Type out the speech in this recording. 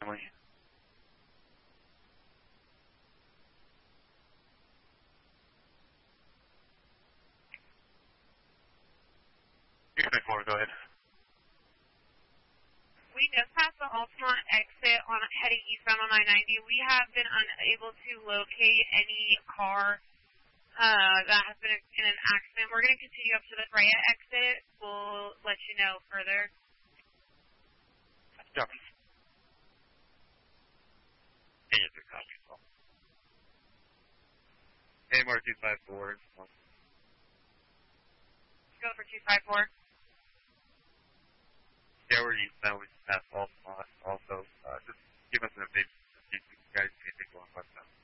unfortunately. 224, go ahead. We just passed the Altamont exit on heading eastbound on I-90. We have been unable to locate any car that has been in an accident. We're going to continue up to the Brea exit. We'll let you know further. Yep. Hey, it's a copy. AMR 254. Go for 254. Yeah, we're eastbound. We just passed Altamont also. Just give us an update to see if you guys can take one westbound.